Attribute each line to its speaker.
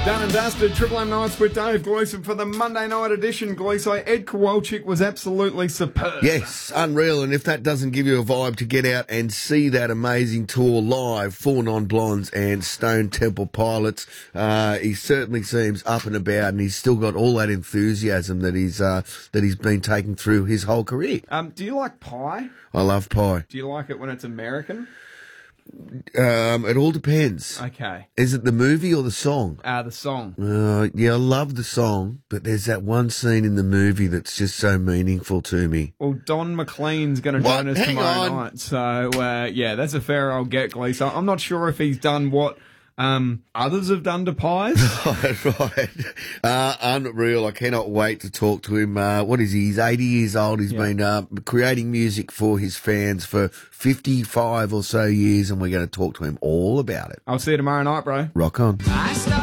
Speaker 1: Done and dusted. Triple M Nights with Dave Gleeson for the Monday night edition. Gleeson, Ed Kowalczyk was absolutely superb.
Speaker 2: Yes, unreal. And if that doesn't give you a vibe to get out and see that amazing tour live, 4 Non-Blondes and Stone Temple Pilots, he certainly seems up and about, and he's still got all that enthusiasm that he's been taking through his whole career.
Speaker 1: Do you like pie?
Speaker 2: I love pie.
Speaker 1: Do you like it when it's American?
Speaker 2: It all depends.
Speaker 1: Okay.
Speaker 2: Is it the movie or the song?
Speaker 1: The song.
Speaker 2: Yeah, I love the song, but there's that one scene in the movie that's just so meaningful to me.
Speaker 1: Well, Don McLean's going to join us tomorrow night. So, yeah, that's a fair old get, Gleeson. I'm not sure if he's done what others have done to pies.
Speaker 2: Right. Unreal. I cannot wait to talk to him. What is he? He's 80 years old. He's been creating music for his fans for 55 or so years, and we're going to talk to him all about it.
Speaker 1: I'll see you tomorrow night, bro.
Speaker 2: Rock on.